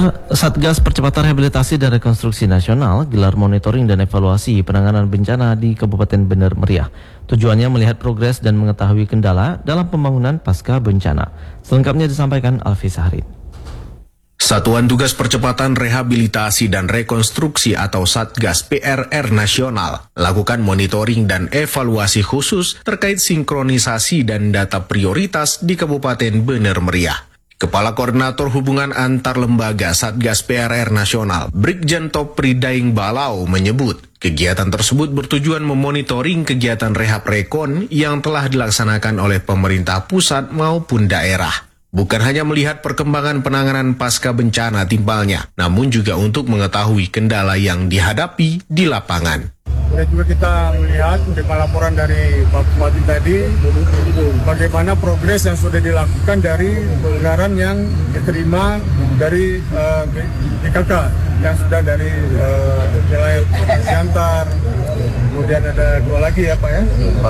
Satgas Percepatan Rehabilitasi dan Rekonstruksi Nasional gelar monitoring dan evaluasi penanganan bencana di Kabupaten Bener Meriah. Tujuannya melihat progres dan mengetahui kendala dalam pembangunan pasca bencana. Selengkapnya disampaikan Alfi Sahrin. Satuan Tugas Percepatan Rehabilitasi dan Rekonstruksi atau Satgas PRR Nasional lakukan monitoring dan evaluasi khusus terkait sinkronisasi dan data prioritas di Kabupaten Bener Meriah. Kepala Koordinator Hubungan Antar Lembaga Satgas PRR Nasional, Brigjen Topri Daing Balau menyebut, kegiatan tersebut bertujuan memonitoring kegiatan rehab rekon yang telah dilaksanakan oleh pemerintah pusat maupun daerah. Bukan hanya melihat perkembangan penanganan pasca bencana timpalnya, namun juga untuk mengetahui kendala yang dihadapi di lapangan. Dan juga kita melihat dengan laporan dari Pak Bupati tadi bagaimana progres yang sudah dilakukan dari anggaran yang diterima dari GKK yang sudah dari wilayah Siantar, kemudian ada dua lagi ya Pak ya,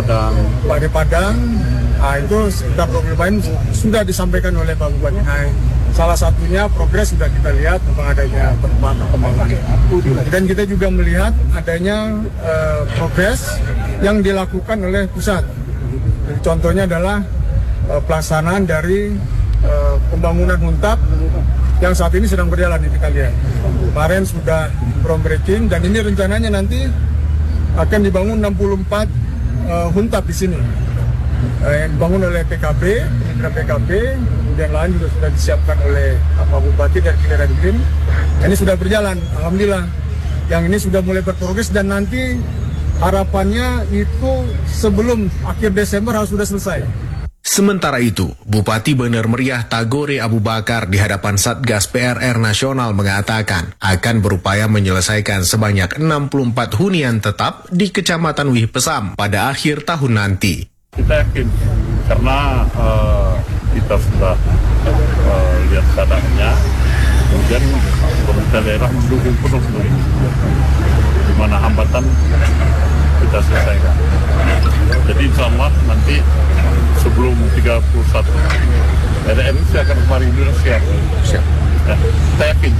Padang. Nah, itu sekitar problem lain sudah disampaikan oleh Pak Bupati. Nah, salah satunya progres sudah kita lihat tentang adanya perkembangan. Dan kita juga melihat adanya progres yang dilakukan oleh pusat. Jadi, contohnya adalah pelaksanaan dari pembangunan Huntap yang saat ini sedang berjalan di kalian. Kemarin sudah groundbreaking dan ini rencananya nanti akan dibangun 64 Huntap di sini. Yang dibangun oleh PKB, mitra PKB, kemudian lain juga sudah disiapkan oleh Pak Bupati dan Kinerja Tim. Ini sudah berjalan, alhamdulillah. Yang ini sudah mulai berprogres dan nanti harapannya itu sebelum akhir Desember harus sudah selesai. Sementara itu, Bupati Bener Meriah Tagore Abu Bakar di hadapan Satgas PRR Nasional mengatakan akan berupaya menyelesaikan sebanyak 64 hunian tetap di Kecamatan Wih Pesam pada akhir tahun nanti. Kita yakin karena kita sudah lihat keadaannya, kemudian pemerintah daerah mendukung penuh ini. Di mana hambatan kita selesaikan. Jadi insya Allah nanti sebelum 31 RRI akan kembali Indonesia. Siap. Ya, kita yakin.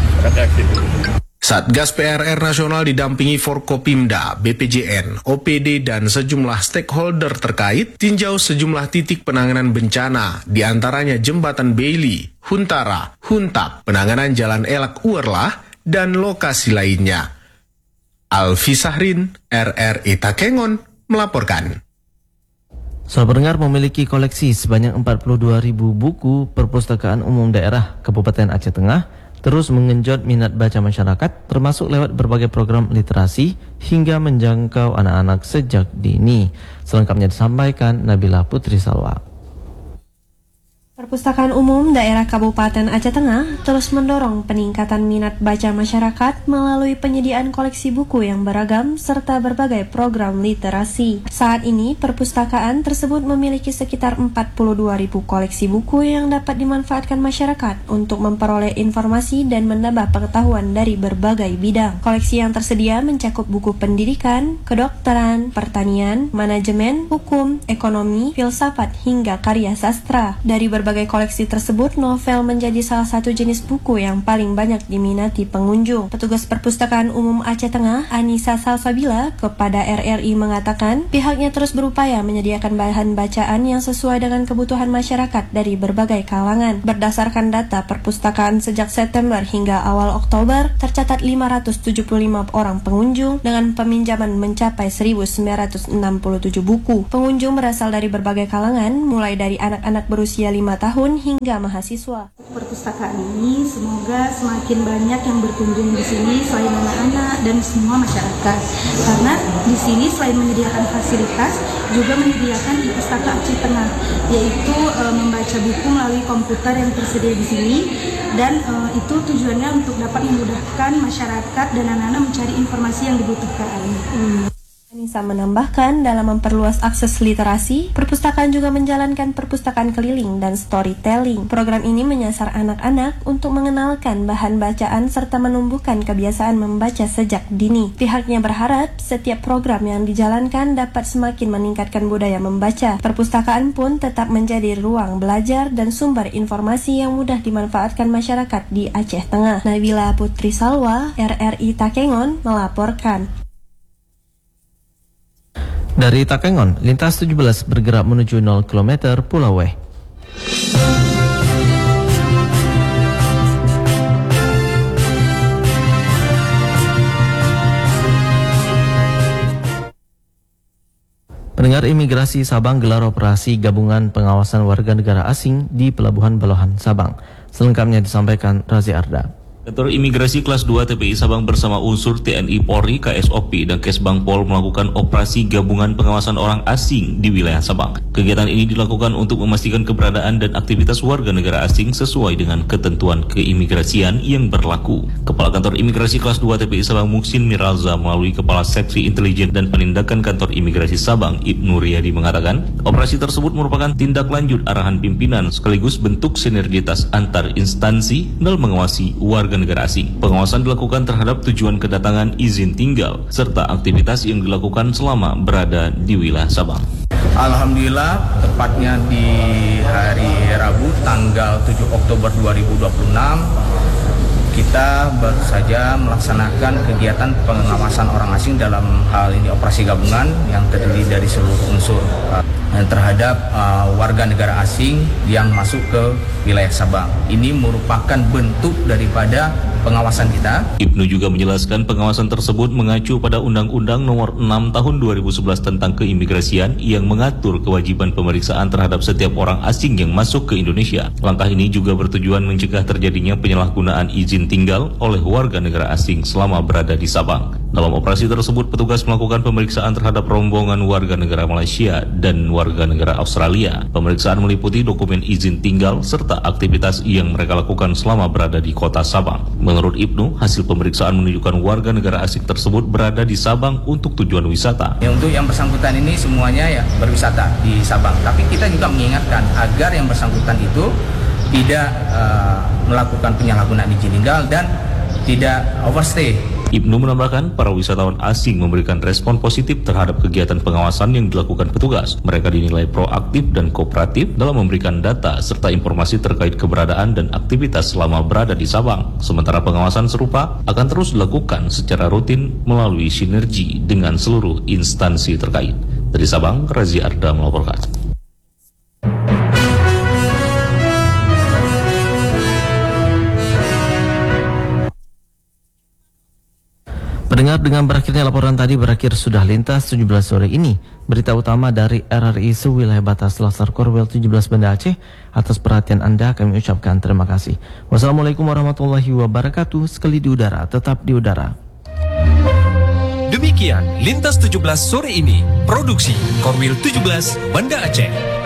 Satgas PRR Nasional didampingi Forkopimda, BPJN, OPD, dan sejumlah stakeholder terkait tinjau sejumlah titik penanganan bencana, diantaranya Jembatan Bailey, Huntara, Huntap, penanganan Jalan Elak Uerlah, dan lokasi lainnya. Alfi Sahrin, RRI Takengon, melaporkan. Sahabat pendengar, memiliki koleksi sebanyak 42.000 buku Perpustakaan Umum Daerah Kabupaten Aceh Tengah terus mengenjot minat baca masyarakat, termasuk lewat berbagai program literasi hingga menjangkau anak-anak sejak dini. Selengkapnya disampaikan Nabila Putri Salwa. Perpustakaan Umum Daerah Kabupaten Aceh Tengah terus mendorong peningkatan minat baca masyarakat melalui penyediaan koleksi buku yang beragam serta berbagai program literasi. Saat ini, perpustakaan tersebut memiliki sekitar 42.000 koleksi buku yang dapat dimanfaatkan masyarakat untuk memperoleh informasi dan menambah pengetahuan dari berbagai bidang. Koleksi yang tersedia mencakup buku pendidikan, kedokteran, pertanian, manajemen, hukum, ekonomi, filsafat, hingga karya sastra. Dari berbagai koleksi tersebut, novel menjadi salah satu jenis buku yang paling banyak diminati pengunjung. Petugas Perpustakaan Umum Aceh Tengah, Anissa Salsabila, kepada RRI mengatakan pihaknya terus berupaya menyediakan bahan bacaan yang sesuai dengan kebutuhan masyarakat dari berbagai kalangan. Berdasarkan data perpustakaan sejak September hingga awal Oktober, tercatat 575 orang pengunjung dengan peminjaman mencapai 1.967 buku. Pengunjung berasal dari berbagai kalangan, mulai dari anak-anak berusia 5 tahun hingga mahasiswa. Perpustakaan ini semoga semakin banyak yang berkunjung di sini selain anak-anak dan semua masyarakat. Karena di sini selain menyediakan fasilitas, juga menyediakan e-pustaka Aceh Tengah, yaitu membaca buku melalui komputer yang tersedia di sini, dan itu tujuannya untuk dapat memudahkan masyarakat dan anak-anak mencari informasi yang dibutuhkan. Nisa menambahkan, dalam memperluas akses literasi, perpustakaan juga menjalankan perpustakaan keliling dan storytelling. Program ini menyasar anak-anak untuk mengenalkan bahan bacaan serta menumbuhkan kebiasaan membaca sejak dini. Pihaknya berharap setiap program yang dijalankan dapat semakin meningkatkan budaya membaca. Perpustakaan pun tetap menjadi ruang belajar dan sumber informasi yang mudah dimanfaatkan masyarakat di Aceh Tengah. Nabila Putri Salwa, RRI Takengon, melaporkan. Dari Takengon, lintas 17 bergerak menuju 0 km Pulau Weh. Pendengar, imigrasi Sabang gelar operasi gabungan pengawasan warga negara asing di Pelabuhan Balohan, Sabang. Selengkapnya disampaikan Razi Arda. Kantor Imigrasi Kelas 2 TPI Sabang bersama unsur TNI Polri, KSOP, dan Kesbang Pol melakukan operasi gabungan pengawasan orang asing di wilayah Sabang. Kegiatan ini dilakukan untuk memastikan keberadaan dan aktivitas warga negara asing sesuai dengan ketentuan keimigrasian yang berlaku. Kepala Kantor Imigrasi Kelas 2 TPI Sabang Muksin Miralza melalui Kepala Seksi Intelijen dan Penindakan Kantor Imigrasi Sabang Ibnu Riyadi mengatakan, operasi tersebut merupakan tindak lanjut arahan pimpinan sekaligus bentuk sinergitas antar instansi dalam mengawasi warga negara asing. Pengawasan dilakukan terhadap tujuan kedatangan, izin tinggal, serta aktivitas yang dilakukan selama berada di wilayah Sabang. Alhamdulillah, tepatnya di hari Rabu tanggal 7 Oktober 2026, kita baru saja melaksanakan kegiatan pengawasan orang asing dalam hal ini operasi gabungan yang terdiri dari seluruh unsur terhadap warga negara asing yang masuk ke wilayah Sabang. Ini merupakan bentuk daripada pengawasan kita. Ibnu juga menjelaskan pengawasan tersebut mengacu pada Undang-Undang Nomor 6 Tahun 2011 tentang keimigrasian yang mengatur kewajiban pemeriksaan terhadap setiap orang asing yang masuk ke Indonesia. Langkah ini juga bertujuan mencegah terjadinya penyalahgunaan izin tinggal oleh warga negara asing selama berada di Sabang. Dalam operasi tersebut, petugas melakukan pemeriksaan terhadap rombongan warga negara Malaysia dan warga negara Australia. Pemeriksaan meliputi dokumen izin tinggal serta aktivitas yang mereka lakukan selama berada di kota Sabang. Menurut Ibnu, hasil pemeriksaan menunjukkan warga negara asing tersebut berada di Sabang untuk tujuan wisata. Untuk yang bersangkutan ini semuanya ya berwisata di Sabang. Tapi kita juga mengingatkan agar yang bersangkutan itu tidak melakukan penyalahgunaan izin tinggal dan tidak overstay. Ibnu menambahkan, para wisatawan asing memberikan respon positif terhadap kegiatan pengawasan yang dilakukan petugas. Mereka dinilai proaktif dan kooperatif dalam memberikan data serta informasi terkait keberadaan dan aktivitas selama berada di Sabang. Sementara pengawasan serupa akan terus dilakukan secara rutin melalui sinergi dengan seluruh instansi terkait. Dari Sabang, Razi Arda melaporkan. Pendengar, dengan berakhirnya laporan tadi berakhir sudah lintas 17 sore ini. Berita utama dari RRI sewilayah batas Selasar Korwel 17 Banda Aceh. Atas perhatian Anda kami ucapkan terima kasih. Wassalamualaikum warahmatullahi wabarakatuh. Sekali di udara, tetap di udara. Demikian lintas 17 sore ini. Produksi Korwil 17 Banda Aceh.